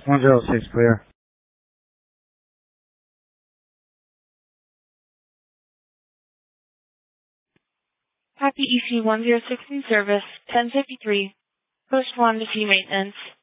106, clear. Happy EC 106 in service, 1053. Post 1 to see maintenance.